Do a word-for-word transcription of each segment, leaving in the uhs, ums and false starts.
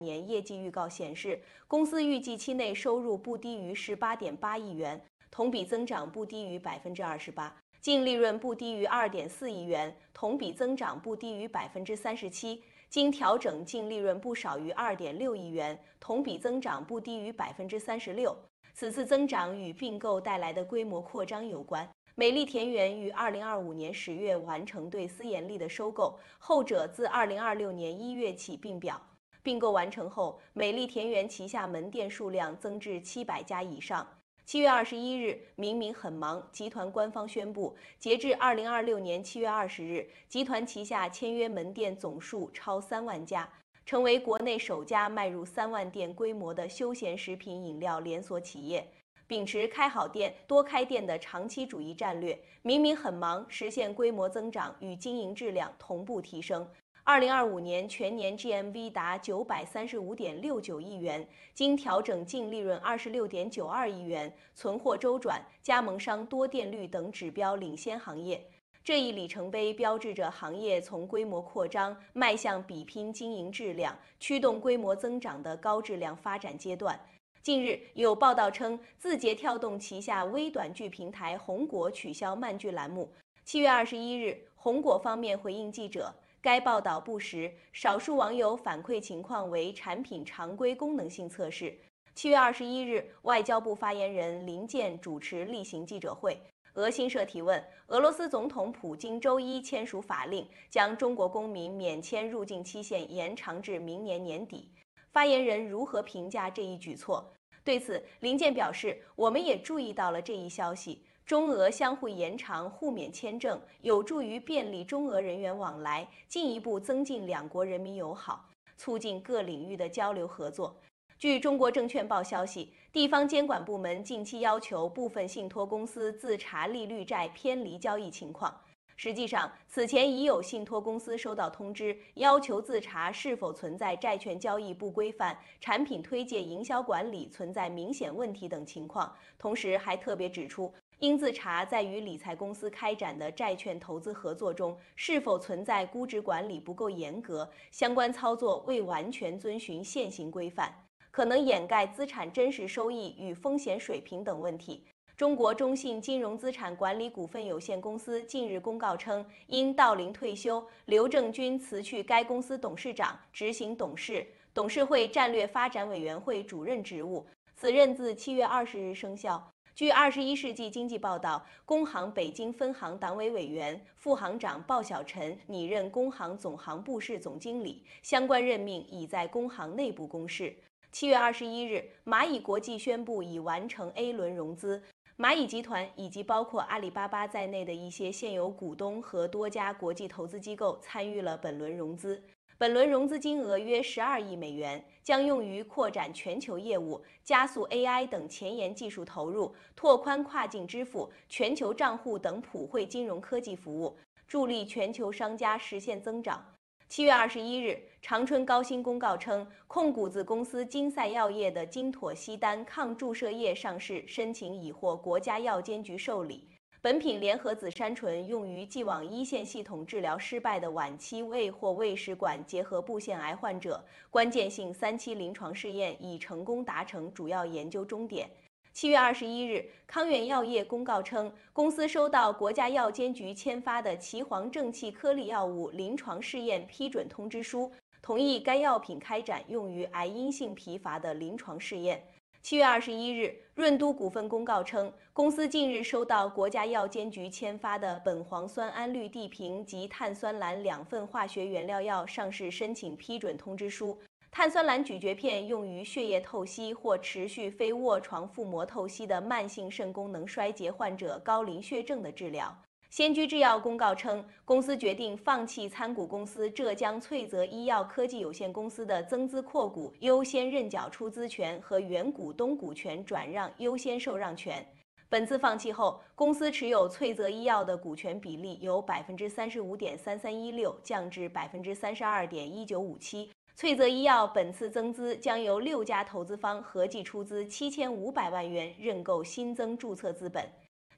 年业绩预告显示，公司预计期内收入不低于十八点八亿元，同比增长不低于百分之二十八，净利润不低于二点四亿元，同比增长不低于百分之三十七，经调整净利润不少于二点六亿元，同比增长不低于百分之三十六。此次增长与并购带来的规模扩张有关。美丽田园于二零二五年十月完成对思妍丽的收购，后者自二零二六年一月起并表。并购完成后，美丽田园旗下门店数量增至七百家以上。七月二十一日，明明很忙集团官方宣布，截至二零二六年七月二十日，集团旗下签约门店总数超三万家，成为国内首家迈入三万店规模的休闲食品饮料连锁企业。秉持开好店、多开店的长期主义战略，明明很忙实现规模增长与经营质量同步提升。二零二五年全年 G M V 达九百三十五点六九亿元，经调整净利润二十六点九二亿元，存货周转、加盟商多店率等指标领先行业。这一里程碑标志着行业从规模扩张迈向比拼经营质量、驱动规模增长的高质量发展阶段。近日有报道称，字节跳动旗下微短剧平台红果取消漫剧栏目。七月二十一日，红果方面回应记者，该报道不实，少数网友反馈情况为产品常规功能性测试。七月二十一日，外交部发言人林健主持例行记者会。俄新社提问：俄罗斯总统普京周一签署法令，将中国公民免签入境期限延长至明年年底。发言人如何评价这一举措？对此，林健表示，我们也注意到了这一消息。中俄相互延长互免签证，有助于便利中俄人员往来，进一步增进两国人民友好，促进各领域的交流合作。据中国证券报消息，地方监管部门近期要求部分信托公司自查利率债偏离交易情况。实际上，此前已有信托公司收到通知，要求自查是否存在债券交易不规范、产品推介营销管理存在明显问题等情况。同时还特别指出，应自查在与理财公司开展的债券投资合作中，是否存在估值管理不够严格，相关操作未完全遵循现行规范，可能掩盖资产真实收益与风险水平等问题。中国中信金融资产管理股份有限公司近日公告称，因到龄退休，刘正军辞去该公司董事长、执行董事、董事会战略发展委员会主任职务，此任自七月二十日生效。据二十一世纪经济报道，工行北京分行党委委员、副行长鲍晓晨拟任工行总行部室总经理，相关任命已在工行内部公示。七月二十一日，蚂蚁国际宣布已完成 A 轮融资。蚂蚁集团以及包括阿里巴巴在内的一些现有股东和多家国际投资机构参与了本轮融资。本轮融资金额约十二亿美元，将用于扩展全球业务、加速 A I 等前沿技术投入、拓宽跨境支付、全球账户等普惠金融科技服务，助力全球商家实现增长。七月二十一日，长春高新公告称，控股子公司金赛药业的金妥昔丹抗注射液上市申请已获国家药监局受理。本品联合紫杉醇用于既往一线系统治疗失败的晚期胃或胃食管结核部腺癌患者，关键性三期临床试验已成功达成主要研究终点。七月二十一日，康源药业公告称，公司收到国家药监局签发的岐黄正气颗粒药物临床试验批准通知书，同意该药品开展用于癌因性疲乏的临床试验。七月二十一日，润都股份公告称，公司近日收到国家药监局签发的苯磺酸胺氯地平及碳酸蓝两份化学原料药上市申请批准通知书。碳酸蓝咀嚼片用于血液透析或持续非卧床腹膜透析的慢性肾功能衰竭患者高磷血症的治疗。先居制药公告称，公司决定放弃参股公司浙江翠泽医药科技有限公司的增资扩股优先认缴出资权和原股东股权转让优先受让权。本次放弃后，公司持有翠泽医药的股权比例由百分之三十五点三三一六降至百分之三十二点一九五七。翠泽医药本次增资将由六家投资方合计出资七千五百万元认购新增注册资本。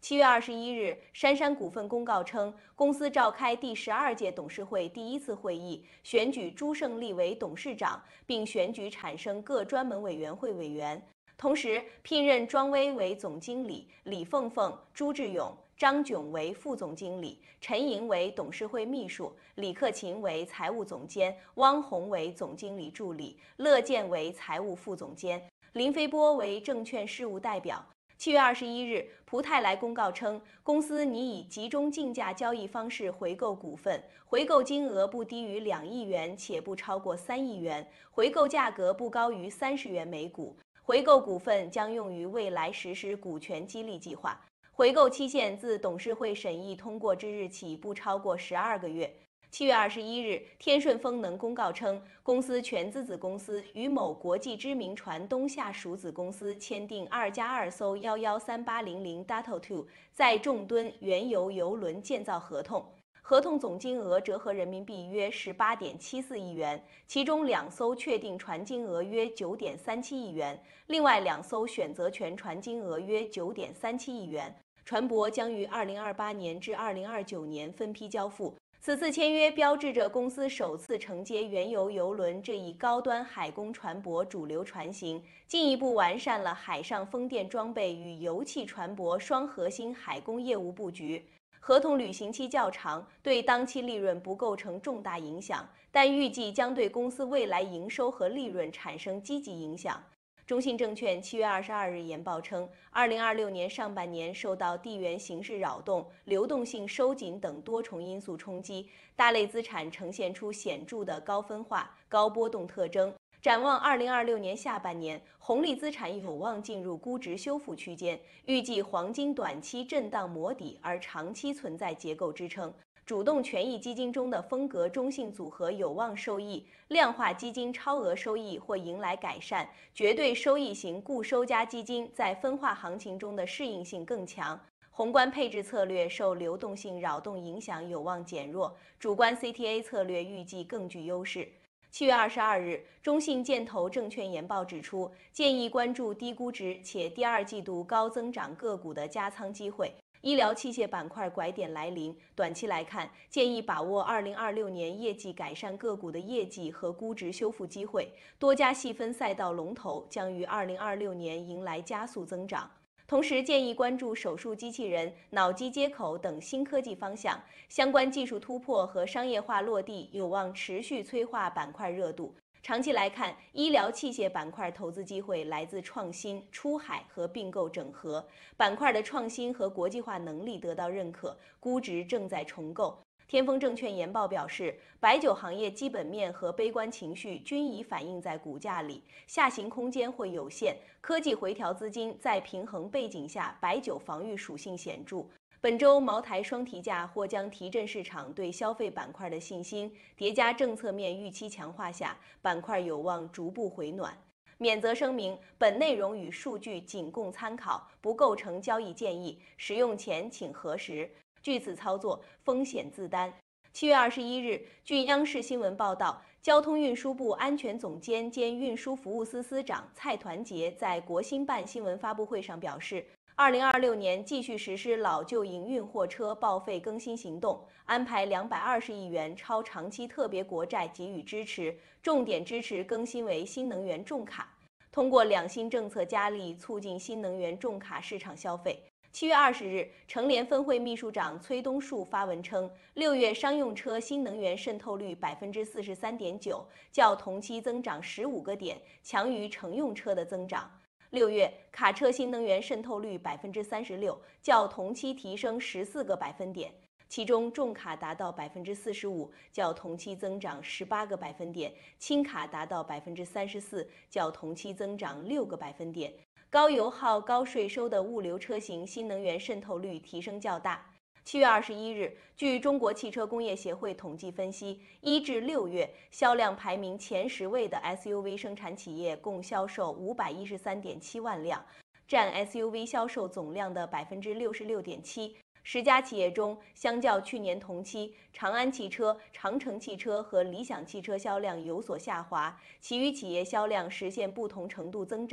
七月二十一日，杉杉股份公告称，公司召开第十二届董事会第一次会议，选举朱胜利为董事长，并选举产生各专门委员会委员。同时，聘任庄威为总经理，李凤凤、朱志勇、张炯为副总经理，陈莹为董事会秘书，李克勤为财务总监，汪红为总经理助理，乐健为财务副总监，林飞波为证券事务代表。七月二十一日，蒲泰来公告称，公司拟以集中竞价交易方式回购股份，回购金额不低于两亿元，且不超过三亿元，回购价格不高于三十元每股。回购股份将用于未来实施股权激励计划，回购期限自董事会审议通过之日起不超过十二个月。七月二十一日，天顺风能公告称，公司全资子公司与某国际知名船东下属子公司签订二加二艘一一三八零零 Dato 二载重吨原油油轮建造合同，合同总金额折合人民币约十八点七四亿元，其中两艘确定船金额约九点三七亿元，另外两艘选择权船金额约九点三七亿元，船舶将于二零二八年至二零二九年分批交付。此次签约标志着公司首次承接原油油轮这一高端海工船舶主流船型，进一步完善了海上风电装备与油气船舶双核心海工业务布局。合同履行期较长，对当期利润不构成重大影响，但预计将对公司未来营收和利润产生积极影响。中信证券七月二十二日研报称，二零二六年上半年受到地缘形势扰动、流动性收紧等多重因素冲击，大类资产呈现出显著的高分化、高波动特征。展望二零二六年下半年，红利资产有望进入估值修复区间，预计黄金短期震荡磨底，而长期存在结构支撑。主动权益基金中的风格中性组合有望受益，量化基金超额收益或迎来改善，绝对收益型固收加基金在分化行情中的适应性更强。宏观配置策略受流动性扰动影响有望减弱，主观 C T A 策略预计更具优势。七月二十二日，中信建投证券研报指出，建议关注低估值且第二季度高增长个股的加仓机会。医疗器械板块拐点来临，短期来看，建议把握二零二六年业绩改善个股的业绩和估值修复机会。多家细分赛道龙头将于二零二六年迎来加速增长。同时，建议关注手术机器人、脑机接口等新科技方向，相关技术突破和商业化落地有望持续催化板块热度。长期来看，医疗器械板块投资机会来自创新、出海和并购整合，板块的创新和国际化能力得到认可，估值正在重构。天风证券研报表示，白酒行业基本面和悲观情绪均已反映在股价里，下行空间会有限。科技回调资金在平衡背景下，白酒防御属性显著。本周茅台双提价或将提振市场对消费板块的信心，叠加政策面预期强化下，板块有望逐步回暖。免责声明：本内容与数据仅供参考，不构成交易建议，使用前请核实。据此操作，风险自担。七月二十一日，据央视新闻报道，交通运输部安全总监兼运输服务司司长蔡团结在国新办新闻发布会上表示，二零二六年继续实施老旧营运货车报废更新行动，安排两百二十亿元超长期特别国债给予支持，重点支持更新为新能源重卡，通过两新政策加力促进新能源重卡市场消费。七月二十日，成联分会秘书长崔东树发文称，六月商用车新能源渗透率百分之四十三点九，较同期增长十五个点，强于乘用车的增长。六月卡车新能源渗透率百分之三十六，较同期提升十四个百分点，其中重卡达到百分之四十五，较同期增长十八个百分点；轻卡达到百分之三十四，较同期增长六个百分点。高油耗、高税收的物流车型新能源渗透率提升较大。七月二十一日，据中国汽车工业协会统计分析，一至六月销量排名前十位的 S U V 生产企业共销售五百一十三点七万辆，占 S U V 销售总量的百分之六十六点七。十家企业中，相较去年同期，长安汽车、长城汽车和理想汽车销量有所下滑，其余企业销量实现不同程度增长。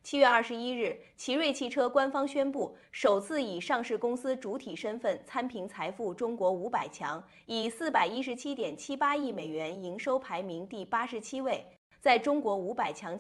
七月二十一日，奇瑞汽车官方宣布，首次以上市公司主体身份参评财富中国五百强，以四百一十七点七八亿美元营收排名第八十七位，在中国五百强